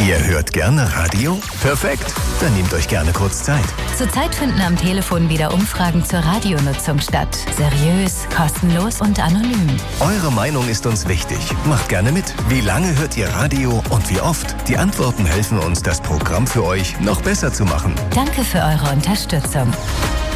Ihr hört gerne Radio? Perfekt, dann nehmt euch gerne kurz Zeit. Zurzeit finden am Telefon wieder Umfragen zur Radionutzung statt. Seriös, kostenlos und anonym. Eure Meinung ist uns wichtig. Macht gerne mit. Wie lange hört ihr Radio und wie oft? Die Antworten helfen uns, das Programm für euch noch besser zu machen. Danke für eure Unterstützung.